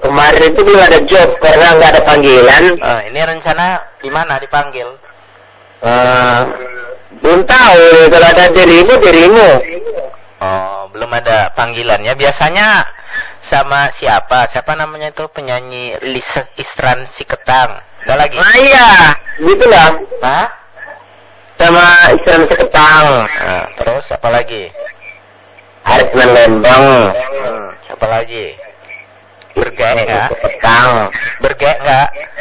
Kemarin itu belum ada job karena nggak ada panggilan. Ini rencana di mana dipanggil? Belum tahu. Kalau ada dirimu. Oh, belum ada panggilannya. Biasanya sama siapa? Siapa namanya itu penyanyi Isran Siketang? Ada lagi? Ah iya, gitulah. Hah? Sama Isran Siketang. Terus apa lagi? Arisman Lembang. Siapa lagi? Bergek nggak? Siketang. Bergek nggak?